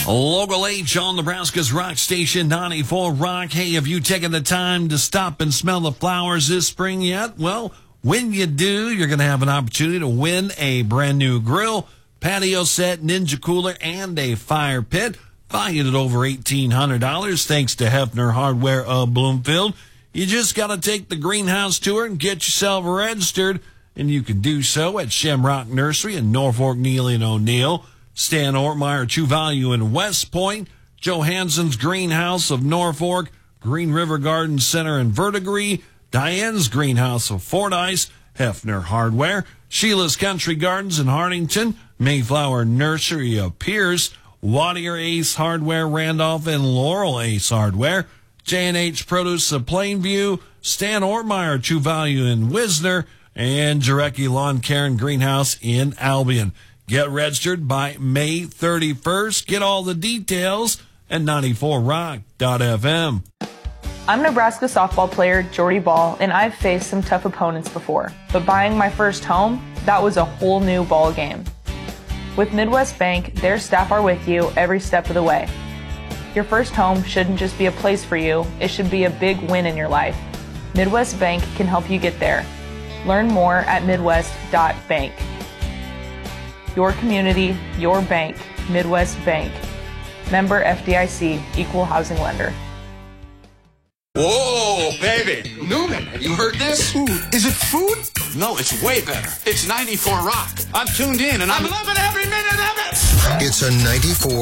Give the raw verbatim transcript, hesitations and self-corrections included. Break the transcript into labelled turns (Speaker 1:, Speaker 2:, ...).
Speaker 1: Local H on Nebraska's Rock Station ninety-four Rock. Hey, have you taken the time to stop and smell the flowers this spring yet? Well, when you do, you're going to have an opportunity to win a brand new grill, patio set, Ninja cooler, and a fire pit, valued at over eighteen hundred dollars thanks to Hefner Hardware of Bloomfield. You just got to take the greenhouse tour and get yourself registered, and you can do so at Shamrock Nursery in Norfolk, Neely, and O'Neill, Stan Ortmeyer True Value in West Point, Johansson's Greenhouse of Norfolk, Green River Garden Center in Verdigris, Diane's Greenhouse of Fordyce, Hefner Hardware, Sheila's Country Gardens in Hartington, Mayflower Nursery of Pierce, Wadier Ace Hardware Randolph, and Laurel Ace Hardware, J and H Produce of Plainview, Stan Ortmeyer True Value in Wisner, and Jarecki Lawn Care and Greenhouse in Albion. Get registered by May thirty-first. Get all the details at ninety-four rock dot f m.
Speaker 2: I'm Nebraska softball player Jordy Ball, and I've faced some tough opponents before. But buying my first home, that was a whole new ball game. With Midwest Bank, their staff are with you every step of the way. Your first home shouldn't just be a place for you, it should be a big win in your life. Midwest Bank can help you get there. Learn more at midwest dot bank. Your community, your bank, Midwest Bank. Member F D I C, Equal Housing Lender.
Speaker 3: Whoa, baby. Newman, have you heard this?
Speaker 4: Ooh, is it food?
Speaker 3: No, it's way better. It's ninety-four Rock. I'm tuned in and I'm loving every minute of it.
Speaker 4: It's a ninety-four